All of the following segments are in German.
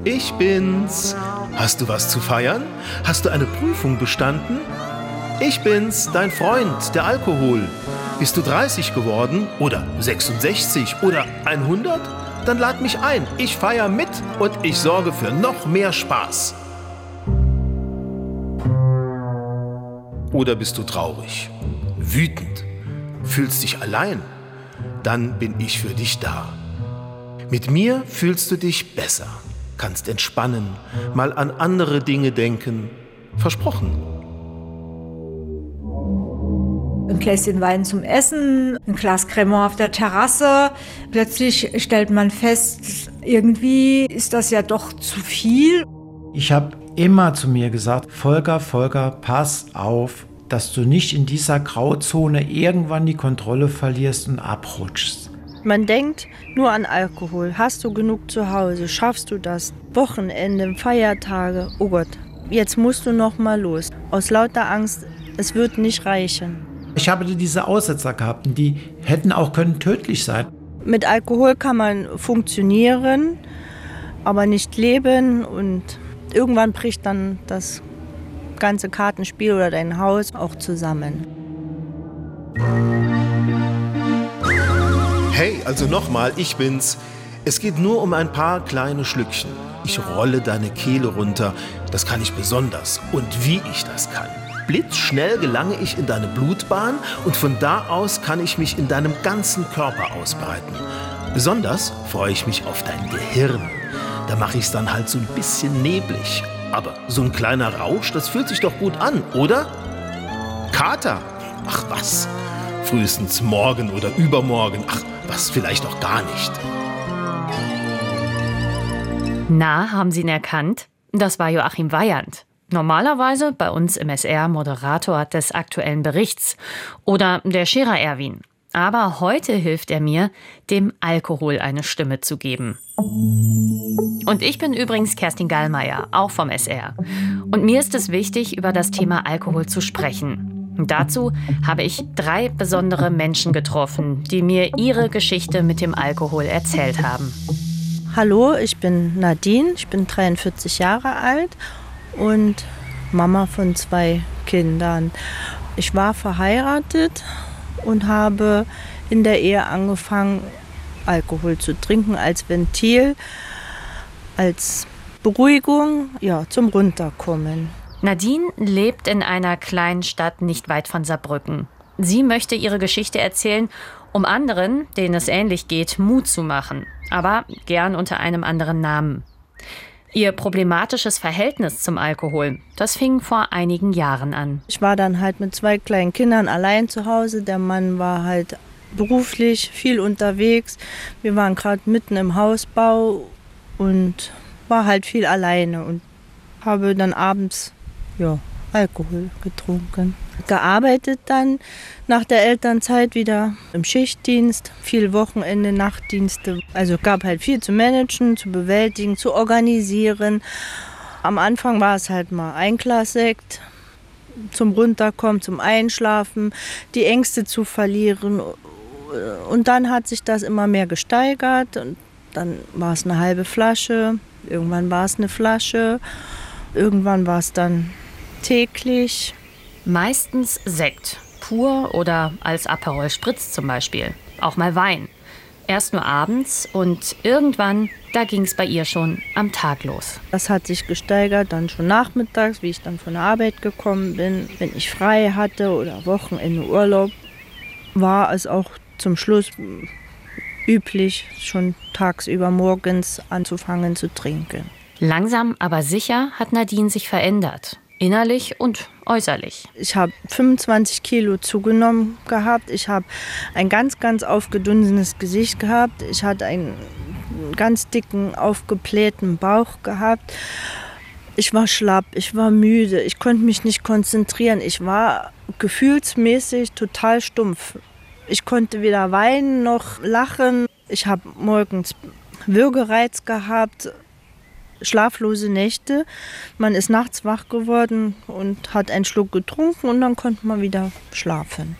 ich bin's. Hast du was zu feiern? Hast du eine Prüfung bestanden? Ich bin's, dein Freund, der Alkohol. Bist du 30 geworden oder 66 oder 100? Dann lad mich ein, ich feier mit und ich sorge für noch mehr Spaß. Oder bist du traurig, wütend, fühlst dich allein? Dann bin ich für dich da. Mit mir fühlst du dich besser, kannst entspannen, mal an andere Dinge denken. Versprochen. Ein Gläschen Wein zum Essen, ein Glas Cremant auf der Terrasse. Plötzlich stellt man fest, irgendwie ist das ja doch zu viel. Ich habe immer zu mir gesagt, Volker, pass auf, dass du nicht in dieser Grauzone irgendwann die Kontrolle verlierst und abrutschst. Man denkt nur an Alkohol. Hast du genug zu Hause? Schaffst du das? Wochenende, Feiertage. Oh Gott, jetzt musst du noch mal los. Aus lauter Angst, es wird nicht reichen. Ich habe diese Aussetzer gehabt und die hätten auch können tödlich sein. Mit Alkohol kann man funktionieren, aber nicht leben. Und irgendwann bricht dann das ganze Kartenspiel oder dein Haus auch zusammen. Hey, also nochmal, ich bin's. Es geht nur um ein paar kleine Schlückchen. Ich rolle deine Kehle runter. Das kann ich besonders. Und wie ich das kann. Blitzschnell gelange ich in deine Blutbahn und von da aus kann ich mich in deinem ganzen Körper ausbreiten. Besonders freue ich mich auf dein Gehirn. Da mache ich es dann halt so ein bisschen neblig. Aber so ein kleiner Rausch, das fühlt sich doch gut an, oder? Kater? Ach was, frühestens morgen oder übermorgen. Ach was, vielleicht auch gar nicht. Na, haben Sie ihn erkannt? Das war Joachim Weyand. Normalerweise bei uns im SR Moderator des aktuellen Berichts oder der Scherer Erwin. Aber heute hilft er mir, dem Alkohol eine Stimme zu geben. Und ich bin übrigens Kerstin Gallmeier, auch vom SR. Und mir ist es wichtig, über das Thema Alkohol zu sprechen. Und dazu habe ich 3 besondere Menschen getroffen, die mir ihre Geschichte mit dem Alkohol erzählt haben. Hallo, ich bin Nadine, ich bin 43 Jahre alt und Mama von 2 Kindern. Ich war verheiratet und habe in der Ehe angefangen, Alkohol zu trinken als Ventil, als Beruhigung, ja, zum Runterkommen. Nadine lebt in einer kleinen Stadt nicht weit von Saarbrücken. Sie möchte ihre Geschichte erzählen, um anderen, denen es ähnlich geht, Mut zu machen, aber gern unter einem anderen Namen. Ihr problematisches Verhältnis zum Alkohol, das fing vor einigen Jahren an. Ich war dann halt mit 2 kleinen Kindern allein zu Hause. Der Mann war halt beruflich viel unterwegs. Wir waren gerade mitten im Hausbau und war halt viel alleine und habe dann abends Alkohol getrunken. Gearbeitet dann nach der Elternzeit wieder im Schichtdienst, viel Wochenende, Nachtdienste. Also gab halt viel zu managen, zu bewältigen, zu organisieren. Am Anfang war es halt mal ein Glas Sekt zum Runterkommen, zum Einschlafen, die Ängste zu verlieren. Und dann hat sich das immer mehr gesteigert. Und dann war es eine halbe Flasche, irgendwann war es eine Flasche, irgendwann war es dann täglich. Meistens Sekt, pur oder als Aperol Spritz zum Beispiel. Auch mal Wein. Erst nur abends und irgendwann, da ging es bei ihr schon am Tag los. Das hat sich gesteigert, dann schon nachmittags, wie ich dann von der Arbeit gekommen bin. Wenn ich frei hatte oder Wochenende Urlaub, war es auch zum Schluss üblich, schon tagsüber morgens anzufangen zu trinken. Langsam, aber sicher hat Nadine sich verändert. Innerlich und äußerlich. Ich habe 25 Kilo zugenommen gehabt. Ich habe ein ganz, ganz aufgedunsenes Gesicht gehabt. Ich hatte einen ganz dicken, aufgeblähten Bauch gehabt. Ich war schlapp, ich war müde, ich konnte mich nicht konzentrieren. Ich war gefühlsmäßig total stumpf. Ich konnte weder weinen noch lachen. Ich habe morgens Würgereiz gehabt. Schlaflose Nächte. Man ist nachts wach geworden und hat einen Schluck getrunken und dann konnte man wieder schlafen.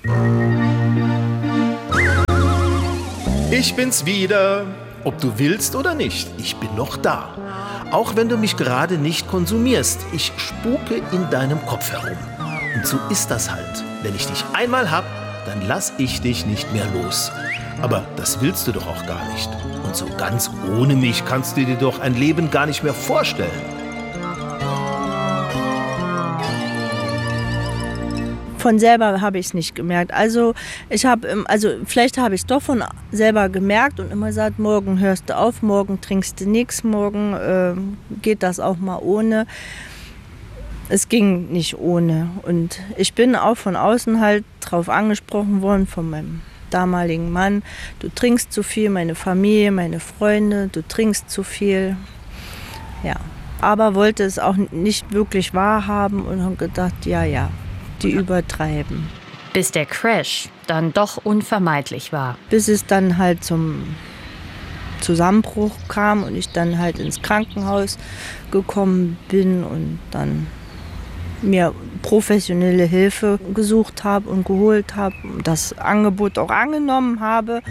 Ich bin's wieder, ob du willst oder nicht, ich bin noch da. Auch wenn du mich gerade nicht konsumierst, ich spuke in deinem Kopf herum. Und so ist das halt. Wenn ich dich einmal hab, dann lass ich dich nicht mehr los. Aber das willst du doch auch gar nicht. Und so ganz ohne mich kannst du dir doch ein Leben gar nicht mehr vorstellen. Von selber habe ich es nicht gemerkt. Also vielleicht habe ich es doch von selber gemerkt und immer gesagt, morgen hörst du auf, morgen trinkst du nichts, morgen geht das auch mal ohne. Es ging nicht ohne. Und ich bin auch von außen halt drauf angesprochen worden von meinem damaligen Mann. Du trinkst zu viel, meine Familie, meine Freunde, du trinkst zu viel. Ja, aber wollte es auch nicht wirklich wahrhaben und habe gedacht, ja, die übertreiben. Bis der Crash dann doch unvermeidlich war. Bis es dann halt zum Zusammenbruch kam und ich dann halt ins Krankenhaus gekommen bin und dann mir professionelle Hilfe gesucht habe und geholt habe, das Angebot auch angenommen habe.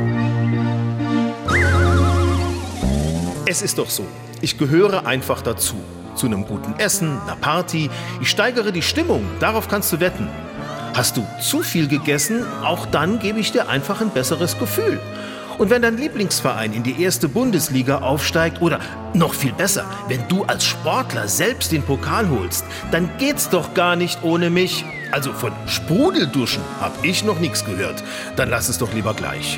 Es ist doch so, ich gehöre einfach dazu. Zu einem guten Essen, einer Party. Ich steigere die Stimmung, darauf kannst du wetten. Hast du zu viel gegessen, auch dann gebe ich dir einfach ein besseres Gefühl. Und wenn dein Lieblingsverein in die 1. Bundesliga aufsteigt oder noch viel besser, wenn du als Sportler selbst den Pokal holst, dann geht's doch gar nicht ohne mich. Also von Sprudelduschen hab ich noch nichts gehört. Dann lass es doch lieber gleich.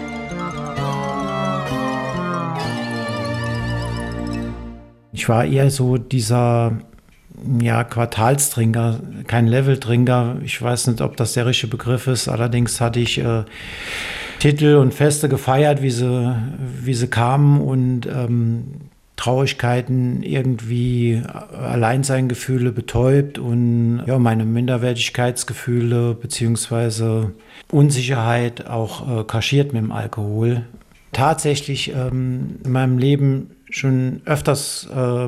Ich war eher so dieser Quartalstrinker, kein Leveltrinker. Ich weiß nicht, ob das der richtige Begriff ist. Allerdings hatte ich Titel und Feste gefeiert, wie sie kamen und Traurigkeiten irgendwie, Alleinseingefühle betäubt und meine Minderwertigkeitsgefühle bzw. Unsicherheit auch kaschiert mit dem Alkohol. Tatsächlich in meinem Leben schon öfters,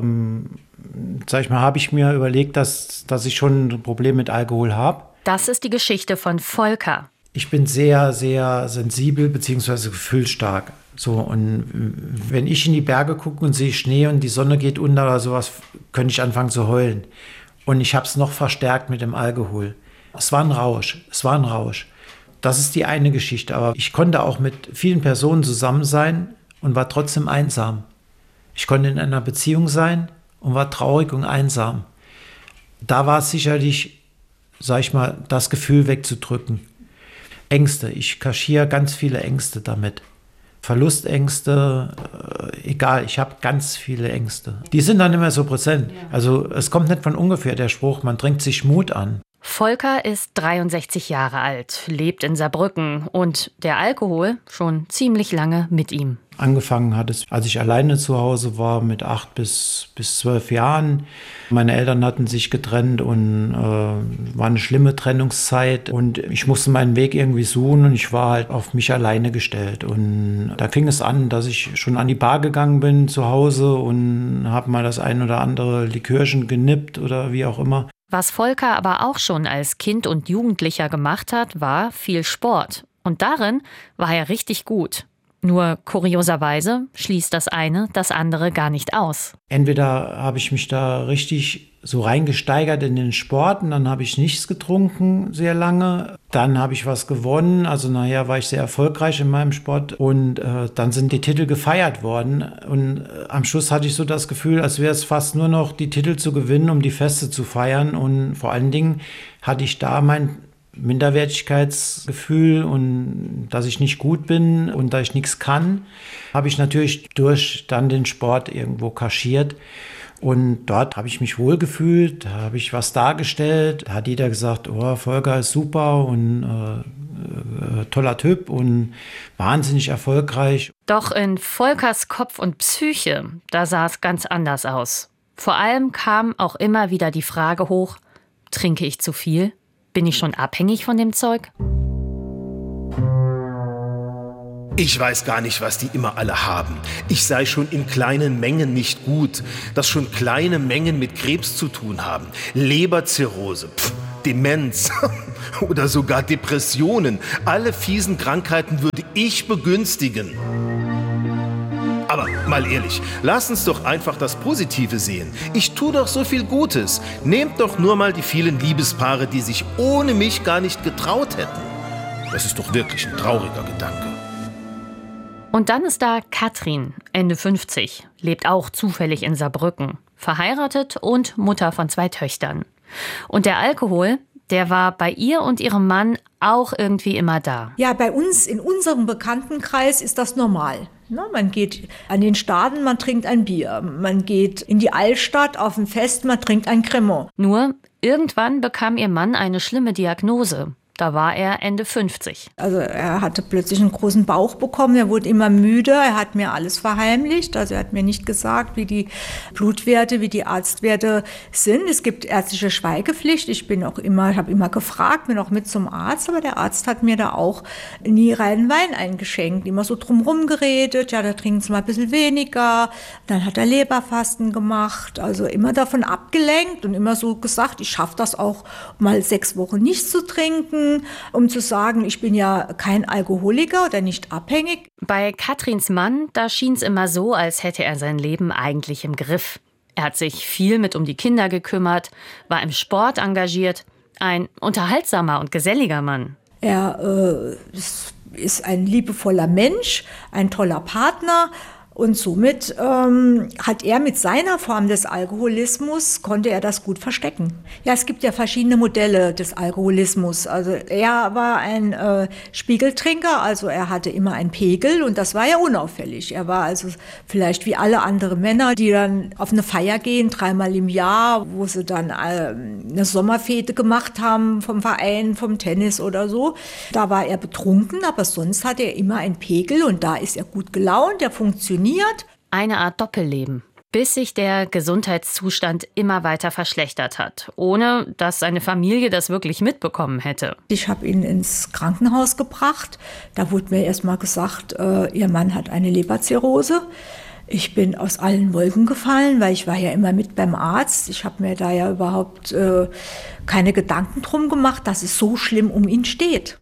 habe ich mir überlegt, dass ich schon ein Problem mit Alkohol habe. Das ist die Geschichte von Volker. Ich bin sehr, sehr sensibel bzw. gefühlsstark. So, und wenn ich in die Berge gucke und sehe Schnee und die Sonne geht unter oder sowas, könnte ich anfangen zu heulen. Und ich habe es noch verstärkt mit dem Alkohol. Es war ein Rausch. Das ist die eine Geschichte. Aber ich konnte auch mit vielen Personen zusammen sein und war trotzdem einsam. Ich konnte in einer Beziehung sein und war traurig und einsam. Da war es sicherlich, das Gefühl wegzudrücken. Ängste. Ich kaschiere ganz viele Ängste damit. Verlustängste, egal, ich habe ganz viele Ängste. Die sind dann immer so präsent. Also es kommt nicht von ungefähr der Spruch, man trinkt sich Mut an. Volker ist 63 Jahre alt, lebt in Saarbrücken und der Alkohol schon ziemlich lange mit ihm. Angefangen hat es, als ich alleine zu Hause war, mit 8 bis 12 Jahren. Meine Eltern hatten sich getrennt und war eine schlimme Trennungszeit. Und ich musste meinen Weg irgendwie suchen und ich war halt auf mich alleine gestellt. Und da fing es an, dass ich schon an die Bar gegangen bin zu Hause und habe mal das ein oder andere Likörchen genippt oder wie auch immer. Was Volker aber auch schon als Kind und Jugendlicher gemacht hat, war viel Sport. Und darin war er richtig gut. Nur kurioserweise schließt das eine das andere gar nicht aus. Entweder habe ich mich da richtig so reingesteigert in den Sport und dann habe ich nichts getrunken sehr lange. Dann habe ich was gewonnen, also nachher war ich sehr erfolgreich in meinem Sport und dann sind die Titel gefeiert worden. Und am Schluss hatte ich so das Gefühl, als wäre es fast nur noch die Titel zu gewinnen, um die Feste zu feiern. Und vor allen Dingen hatte ich da mein Minderwertigkeitsgefühl und dass ich nicht gut bin und dass ich nichts kann, habe ich natürlich durch dann den Sport irgendwo kaschiert. Und dort habe ich mich wohlgefühlt, da habe ich was dargestellt. Da hat jeder gesagt, oh, Volker ist super und toller Typ und wahnsinnig erfolgreich. Doch in Volkers Kopf und Psyche, da sah es ganz anders aus. Vor allem kam auch immer wieder die Frage hoch, trinke ich zu viel? Bin ich schon abhängig von dem Zeug? Ich weiß gar nicht, was die immer alle haben. Ich sei schon in kleinen Mengen nicht gut, dass schon kleine Mengen mit Krebs zu tun haben. Leberzirrhose, Demenz oder sogar Depressionen. Alle fiesen Krankheiten würde ich begünstigen. Aber Mama, mal ehrlich, lass uns doch einfach das Positive sehen. Ich tue doch so viel Gutes. Nehmt doch nur mal die vielen Liebespaare, die sich ohne mich gar nicht getraut hätten. Das ist doch wirklich ein trauriger Gedanke. Und dann ist da Katrin, Ende 50, lebt auch zufällig in Saarbrücken, verheiratet und Mutter von 2 Töchtern. Und der Alkohol, der war bei ihr und ihrem Mann auch irgendwie immer da. Ja, bei uns, in unserem Bekanntenkreis ist das normal. Man geht an den Staden, man trinkt ein Bier. Man geht in die Altstadt auf ein Fest, man trinkt ein Cremant. Nur irgendwann bekam ihr Mann eine schlimme Diagnose. Da war er Ende 50. Also er hatte plötzlich einen großen Bauch bekommen, er wurde immer müde, er hat mir alles verheimlicht. Also er hat mir nicht gesagt, wie die Blutwerte, wie die Arztwerte sind. Es gibt ärztliche Schweigepflicht. Ich habe immer gefragt, bin auch mit zum Arzt, aber der Arzt hat mir da auch nie reinen Wein eingeschenkt. Immer so drumherum geredet, ja, da trinken Sie mal ein bisschen weniger. Dann hat er Leberfasten gemacht, also immer davon abgelenkt und immer so gesagt, ich schaffe das auch mal 6 Wochen nicht zu trinken, um zu sagen, ich bin ja kein Alkoholiker oder nicht abhängig. Bei Katrins Mann, da schien es immer so, als hätte er sein Leben eigentlich im Griff. Er hat sich viel um die Kinder gekümmert, war im Sport engagiert, ein unterhaltsamer und geselliger Mann. Er ist ein liebevoller Mensch, ein toller Partner. Und somit hat er mit seiner Form des Alkoholismus, konnte er das gut verstecken. Ja, es gibt ja verschiedene Modelle des Alkoholismus. Also er war ein Spiegeltrinker, also er hatte immer einen Pegel und das war ja unauffällig. Er war also vielleicht wie alle anderen Männer, die dann auf eine Feier gehen, 3-mal im Jahr, wo sie dann eine Sommerfete gemacht haben vom Verein, vom Tennis oder so. Da war er betrunken, aber sonst hatte er immer einen Pegel und da ist er gut gelaunt, er funktioniert. Eine Art Doppelleben, bis sich der Gesundheitszustand immer weiter verschlechtert hat, ohne dass seine Familie das wirklich mitbekommen hätte. Ich habe ihn ins Krankenhaus gebracht. Da wurde mir erst mal gesagt, Ihr Mann hat eine Leberzirrhose. Ich bin aus allen Wolken gefallen, weil ich war ja immer mit beim Arzt. Ich habe mir da ja überhaupt keine Gedanken drum gemacht, dass es so schlimm um ihn steht.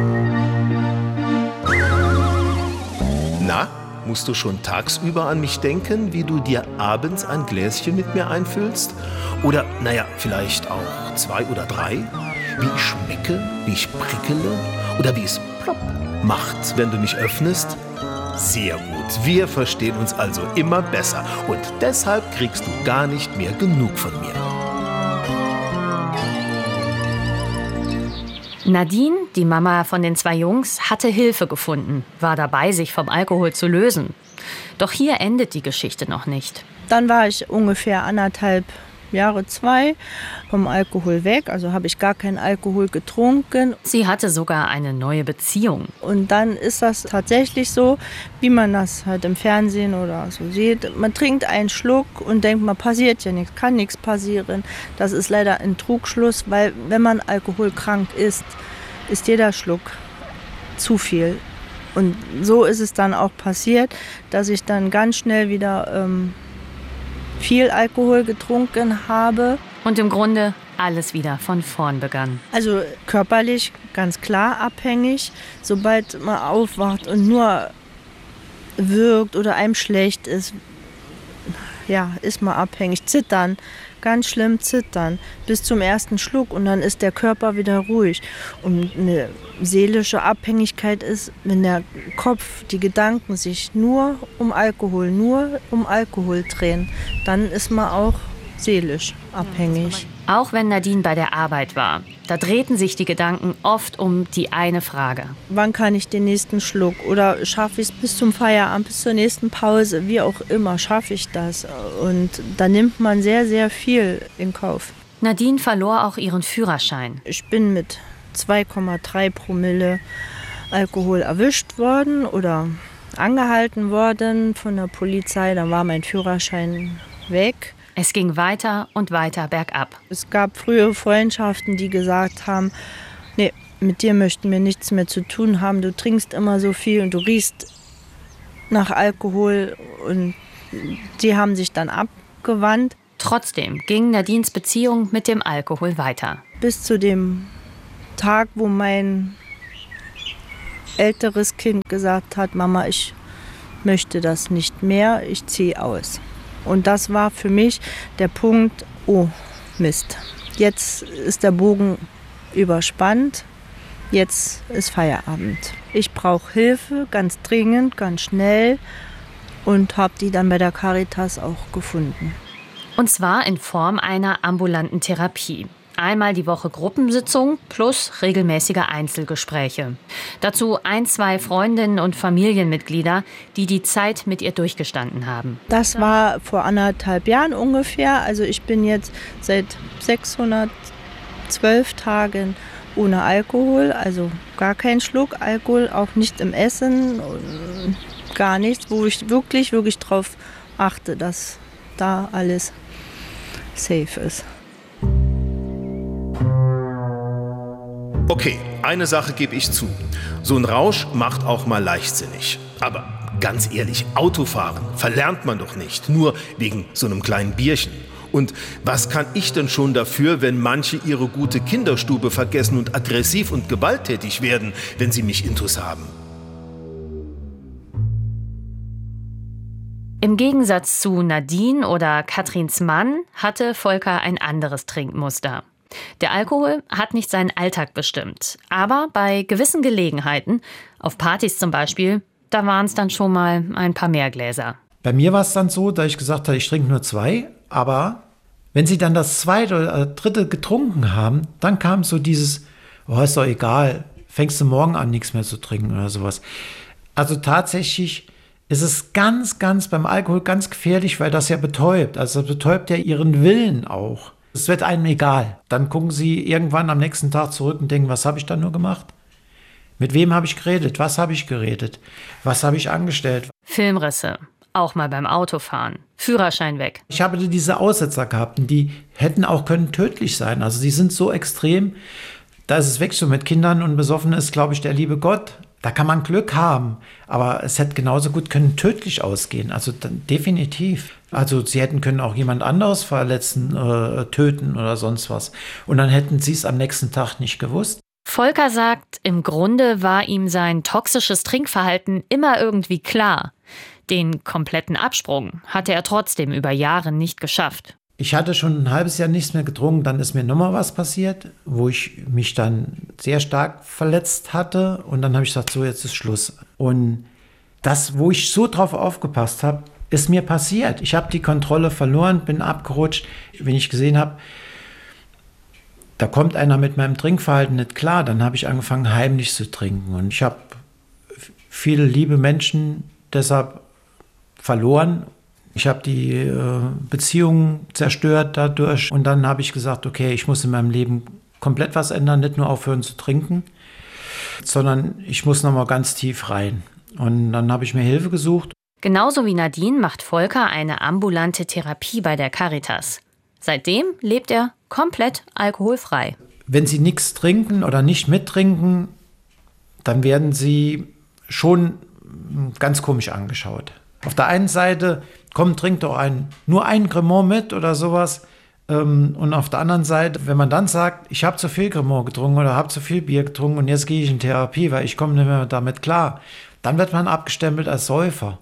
Na? Musst du schon tagsüber an mich denken, wie du dir abends ein Gläschen mit mir einfüllst? Oder, vielleicht auch 2 oder 3? Wie ich schmecke, wie ich prickele? Oder wie es plopp macht, wenn du mich öffnest? Sehr gut, wir verstehen uns also immer besser. Und deshalb kriegst du gar nicht mehr genug von mir. Nadine, die Mama von den 2 Jungs, hatte Hilfe gefunden, war dabei, sich vom Alkohol zu lösen. Doch hier endet die Geschichte noch nicht. Dann war ich ungefähr 1,5 Jahre, 2 vom Alkohol weg. Also habe ich gar keinen Alkohol getrunken. Sie hatte sogar eine neue Beziehung. Und dann ist das tatsächlich so, wie man das halt im Fernsehen oder so sieht. Man trinkt einen Schluck und denkt, man passiert ja nichts, kann nichts passieren. Das ist leider ein Trugschluss, weil wenn man alkoholkrank ist jeder Schluck zu viel. Und so ist es dann auch passiert, dass ich dann ganz schnell wieder viel Alkohol getrunken habe. Und im Grunde alles wieder von vorn begann. Also körperlich ganz klar abhängig. Sobald man aufwacht und nur wirkt oder einem schlecht ist, ja, ist man abhängig. Zittern, ganz schlimm zittern, bis zum ersten Schluck und dann ist der Körper wieder ruhig. Und eine seelische Abhängigkeit ist, wenn der Kopf, die Gedanken sich nur um Alkohol drehen, dann ist man auch seelisch abhängig. Auch wenn Nadine bei der Arbeit war, da drehten sich die Gedanken oft um die eine Frage. Wann kann ich den nächsten Schluck? Oder schaffe ich es bis zum Feierabend, bis zur nächsten Pause? Wie auch immer, schaffe ich das? Und da nimmt man sehr, sehr viel in Kauf. Nadine verlor auch ihren Führerschein. Ich bin mit 2,3 Promille Alkohol erwischt worden oder angehalten worden von der Polizei. Dann war mein Führerschein weg. Es ging weiter und weiter bergab. Es gab frühe Freundschaften, die gesagt haben, nee, mit dir möchten wir nichts mehr zu tun haben. Du trinkst immer so viel und du riechst nach Alkohol. Und die haben sich dann abgewandt. Trotzdem ging Nadines Beziehung mit dem Alkohol weiter. Bis zu dem Tag, wo mein älteres Kind gesagt hat, Mama, ich möchte das nicht mehr, ich ziehe aus. Und das war für mich der Punkt, oh Mist, jetzt ist der Bogen überspannt, jetzt ist Feierabend. Ich brauche Hilfe, ganz dringend, ganz schnell und habe die dann bei der Caritas auch gefunden. Und zwar in Form einer ambulanten Therapie. Einmal die Woche Gruppensitzung plus regelmäßige Einzelgespräche. Dazu 1, 2 Freundinnen und Familienmitglieder, die die Zeit mit ihr durchgestanden haben. Das war vor 1,5 Jahren ungefähr. Also ich bin jetzt seit 612 Tagen ohne Alkohol, also gar kein Schluck Alkohol, auch nicht im Essen, gar nichts, wo ich wirklich drauf achte, dass da alles safe ist. Okay, eine Sache gebe ich zu. So ein Rausch macht auch mal leichtsinnig. Aber ganz ehrlich, Autofahren verlernt man doch nicht, nur wegen so einem kleinen Bierchen. Und was kann ich denn schon dafür, wenn manche ihre gute Kinderstube vergessen und aggressiv und gewalttätig werden, wenn sie mich intus haben? Im Gegensatz zu Nadine oder Katrins Mann hatte Volker ein anderes Trinkmuster. Der Alkohol hat nicht seinen Alltag bestimmt. Aber bei gewissen Gelegenheiten, auf Partys zum Beispiel, da waren es dann schon mal ein paar mehr Gläser. Bei mir war es dann so, dass ich gesagt habe, ich trinke nur 2. Aber wenn sie dann das 2. oder 3. getrunken haben, dann kam so dieses, oh, ist doch egal, fängst du morgen an, nichts mehr zu trinken oder sowas. Also tatsächlich ist es ganz beim Alkohol ganz gefährlich, weil das ja betäubt. Also das betäubt ja ihren Willen auch. Es wird einem egal. Dann gucken sie irgendwann am nächsten Tag zurück und denken, was habe ich da nur gemacht? Mit wem habe ich geredet? Was habe ich geredet? Was habe ich angestellt? Filmrisse, auch mal beim Autofahren. Führerschein weg. Ich habe diese Aussetzer gehabt und die hätten auch können tödlich sein. Also die sind so extrem, da ist es weg so mit Kindern und Besoffenen ist, glaube ich, der liebe Gott. Da kann man Glück haben, aber es hätte genauso gut können tödlich ausgehen. Also dann, definitiv. Also sie hätten können auch jemand anderes verletzen, töten oder sonst was. Und dann hätten sie es am nächsten Tag nicht gewusst. Volker sagt, im Grunde war ihm sein toxisches Trinkverhalten immer irgendwie klar. Den kompletten Absprung hatte er trotzdem über Jahre nicht geschafft. Ich hatte schon ein halbes Jahr nichts mehr getrunken, dann ist mir nochmal was passiert, wo ich mich dann sehr stark verletzt hatte und dann habe ich gesagt, so jetzt ist Schluss. Und das, wo ich so drauf aufgepasst habe, ist mir passiert. Ich habe die Kontrolle verloren, bin abgerutscht. Wenn ich gesehen habe, da kommt einer mit meinem Trinkverhalten nicht klar, dann habe ich angefangen heimlich zu trinken und ich habe viele liebe Menschen deshalb verloren. Ich habe die Beziehungen zerstört dadurch und dann habe ich gesagt, okay, ich muss in meinem Leben komplett was ändern, nicht nur aufhören zu trinken, sondern ich muss nochmal ganz tief rein. Und dann habe ich mir Hilfe gesucht. Genauso wie Nadine macht Volker eine ambulante Therapie bei der Caritas. Seitdem lebt er komplett alkoholfrei. Wenn Sie nichts trinken oder nicht mittrinken, dann werden Sie schon ganz komisch angeschaut. Auf der einen Seite, komm, trink doch nur ein Cremant mit oder sowas. Und auf der anderen Seite, wenn man dann sagt, ich habe zu viel Cremant getrunken oder habe zu viel Bier getrunken und jetzt gehe ich in Therapie, weil ich komme nicht mehr damit klar, dann wird man abgestempelt als Säufer.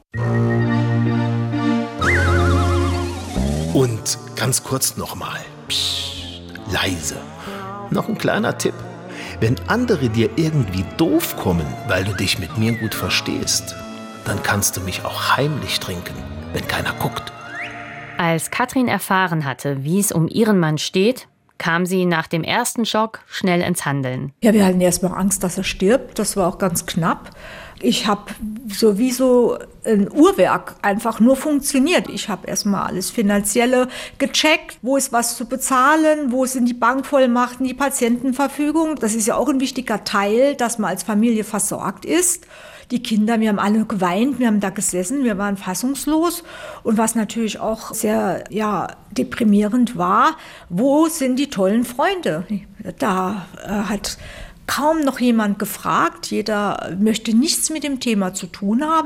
Und ganz kurz nochmal, leise, noch ein kleiner Tipp. Wenn andere dir irgendwie doof kommen, weil du dich mit mir gut verstehst, dann kannst du mich auch heimlich trinken, wenn keiner guckt. Als Katrin erfahren hatte, wie es um ihren Mann steht, kam sie nach dem ersten Schock schnell ins Handeln. Ja, wir hatten erst mal Angst, dass er stirbt. Das war auch ganz knapp. Ich habe sowieso ein Uhrwerk einfach nur funktioniert. Ich habe erst mal alles Finanzielle gecheckt, wo ist was zu bezahlen, wo sind die Bankvollmachten, die Patientenverfügung. Das ist ja auch ein wichtiger Teil, dass man als Familie versorgt ist. Die Kinder, wir haben alle geweint, wir haben da gesessen, wir waren fassungslos. Und was natürlich auch sehr deprimierend war, wo sind die tollen Freunde? Da hat kaum noch jemand gefragt, jeder möchte nichts mit dem Thema zu tun haben.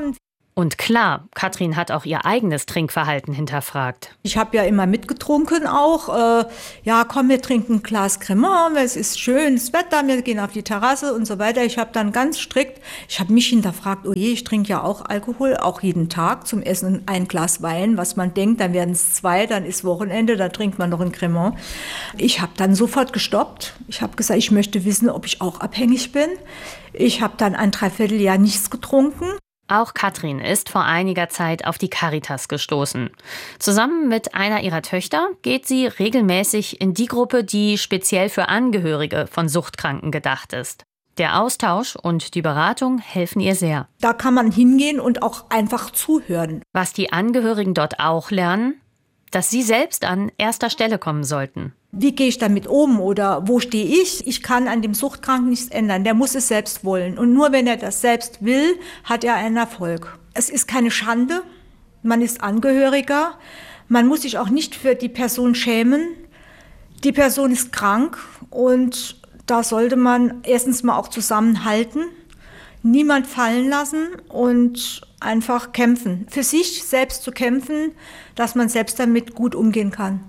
Und klar, Katrin hat auch ihr eigenes Trinkverhalten hinterfragt. Ich habe ja immer mitgetrunken auch. Ja, komm, wir trinken ein Glas Cremant, es ist schönes Wetter, wir gehen auf die Terrasse und so weiter. Ich habe dann ganz strikt, ich habe mich hinterfragt, oh je, ich trinke ja auch Alkohol, auch jeden Tag zum Essen ein Glas Wein, was man denkt, dann werden es 2, dann ist Wochenende, dann trinkt man noch ein Cremant. Ich habe dann sofort gestoppt. Ich habe gesagt, ich möchte wissen, ob ich auch abhängig bin. Ich habe dann ein Dreivierteljahr nichts getrunken. Auch Katrin ist vor einiger Zeit auf die Caritas gestoßen. Zusammen mit einer ihrer Töchter geht sie regelmäßig in die Gruppe, die speziell für Angehörige von Suchtkranken gedacht ist. Der Austausch und die Beratung helfen ihr sehr. Da kann man hingehen und auch einfach zuhören. Was die Angehörigen dort auch lernen, dass sie selbst an erster Stelle kommen sollten. Wie gehe ich damit um oder wo stehe ich? Ich kann an dem Suchtkranken nichts ändern. Der muss es selbst wollen. Und nur wenn er das selbst will, hat er einen Erfolg. Es ist keine Schande. Man ist Angehöriger. Man muss sich auch nicht für die Person schämen. Die Person ist krank und da sollte man erstens mal auch zusammenhalten, niemand fallen lassen und einfach kämpfen. Für sich selbst zu kämpfen, dass man selbst damit gut umgehen kann.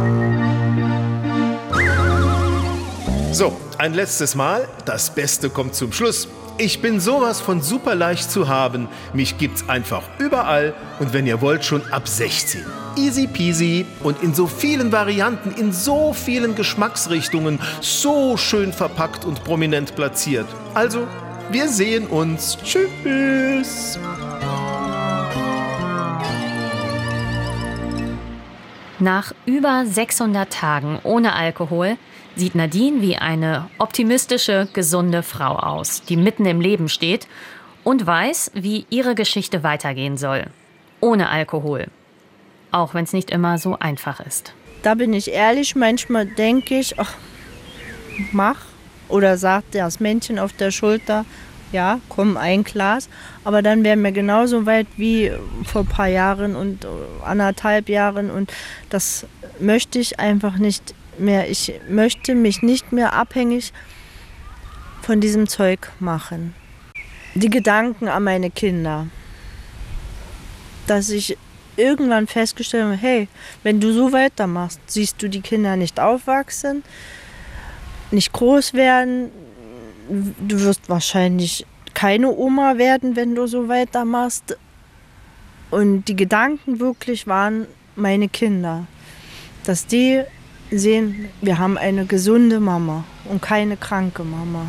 So, ein letztes Mal. Das Beste kommt zum Schluss. Ich bin sowas von super leicht zu haben. Mich gibt's einfach überall und wenn ihr wollt, schon ab 16. Easy peasy und in so vielen Varianten, in so vielen Geschmacksrichtungen, so schön verpackt und prominent platziert. Also, wir sehen uns. Tschüss. Nach über 600 Tagen ohne Alkohol sieht Nadine wie eine optimistische, gesunde Frau aus, die mitten im Leben steht und weiß, wie ihre Geschichte weitergehen soll. Ohne Alkohol. Auch wenn es nicht immer so einfach ist. Da bin ich ehrlich, manchmal denke ich, ach, mach. Oder sagt das Männchen auf der Schulter, ja, komm, ein Glas. Aber dann wären wir genauso weit wie vor ein paar Jahren und 1,5 Jahren. Und das möchte ich einfach nicht mehr. Ich möchte mich nicht mehr abhängig von diesem Zeug machen. Die Gedanken an meine Kinder. Dass ich irgendwann festgestellt habe, hey, wenn du so weitermachst, siehst du die Kinder nicht aufwachsen, nicht groß werden. Du wirst wahrscheinlich keine Oma werden, wenn du so weitermachst. Und die Gedanken wirklich waren meine Kinder. Dass die sehen, wir haben eine gesunde Mama und keine kranke Mama.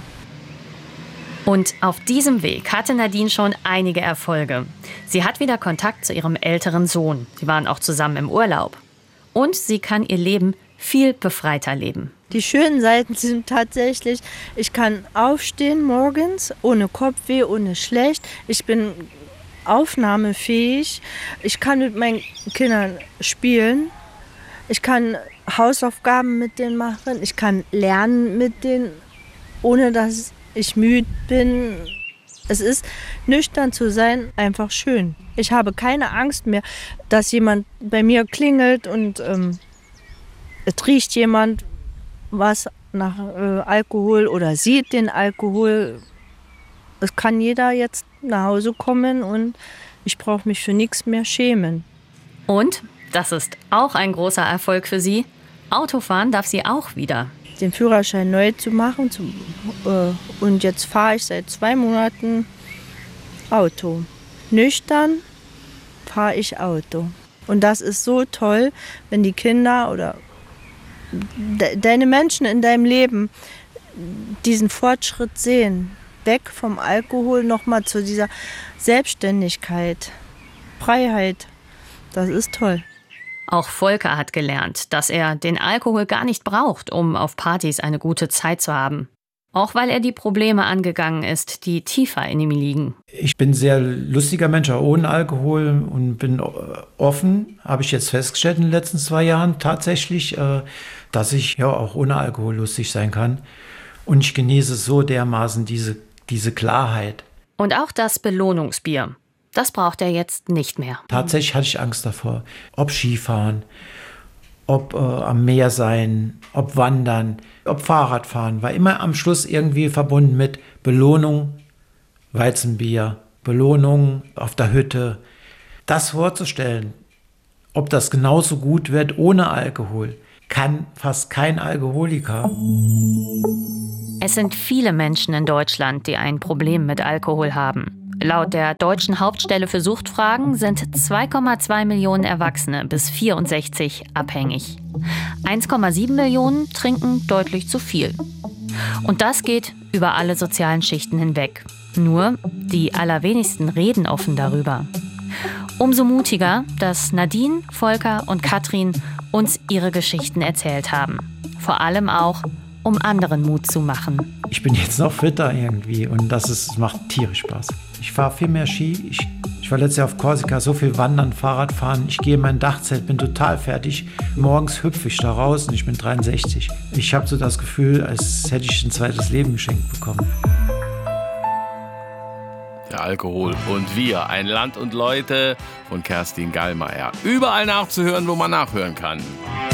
Und auf diesem Weg hatte Nadine schon einige Erfolge. Sie hat wieder Kontakt zu ihrem älteren Sohn. Sie waren auch zusammen im Urlaub. Und sie kann ihr Leben viel befreiter leben. Die schönen Seiten sind tatsächlich, ich kann aufstehen morgens ohne Kopfweh, ohne schlecht. Ich bin aufnahmefähig. Ich kann mit meinen Kindern spielen. Ich kann Hausaufgaben mit denen machen. Ich kann lernen mit denen, ohne dass ich müde bin. Es ist, nüchtern zu sein, einfach schön. Ich habe keine Angst mehr, dass jemand bei mir klingelt und es riecht jemand was nach Alkohol oder sieht den Alkohol. Es kann jeder jetzt nach Hause kommen und ich brauche mich für nichts mehr schämen. Und, das ist auch ein großer Erfolg für sie, Autofahren darf sie auch wieder. Den Führerschein neu zu machen und jetzt fahre ich seit 2 Monaten Auto. Nüchtern fahre ich Auto. Und das ist so toll, wenn die Kinder oder deine Menschen in deinem Leben diesen Fortschritt sehen. Weg vom Alkohol nochmal zu dieser Selbstständigkeit, Freiheit. Das ist toll. Auch Volker hat gelernt, dass er den Alkohol gar nicht braucht, um auf Partys eine gute Zeit zu haben. Auch weil er die Probleme angegangen ist, die tiefer in ihm liegen. Ich bin ein sehr lustiger Mensch, auch ohne Alkohol und bin offen, habe ich jetzt festgestellt in den letzten 2 Jahren tatsächlich, dass ich ja auch ohne Alkohol lustig sein kann. Und ich genieße so dermaßen diese Klarheit. Und auch das Belohnungsbier. Das braucht er jetzt nicht mehr. Tatsächlich hatte ich Angst davor. Ob Skifahren, ob am Meer sein, ob Wandern, ob Fahrradfahren. War immer am Schluss irgendwie verbunden mit Belohnung, Weizenbier Belohnung auf der Hütte. Das vorzustellen, ob das genauso gut wird ohne Alkohol, kann fast kein Alkoholiker. Es sind viele Menschen in Deutschland, die ein Problem mit Alkohol haben. Laut der Deutschen Hauptstelle für Suchtfragen sind 2,2 Millionen Erwachsene bis 64 abhängig. 1,7 Millionen trinken deutlich zu viel. Und das geht über alle sozialen Schichten hinweg. Nur die allerwenigsten reden offen darüber. Umso mutiger, dass Nadine, Volker und Katrin uns ihre Geschichten erzählt haben. Vor allem auch, um anderen Mut zu machen. Ich bin jetzt noch fitter irgendwie und das macht tierisch Spaß. Ich fahre viel mehr Ski. Ich war letztes Jahr auf Korsika, so viel wandern, Fahrradfahren. Ich gehe in mein Dachzelt, bin total fertig. Morgens hüpfe ich da raus und ich bin 63. Ich habe so das Gefühl, als hätte ich ein zweites Leben geschenkt bekommen. Der Alkohol und wir, ein Land und Leute von Kerstin Gallmeier. Überall nachzuhören, wo man nachhören kann.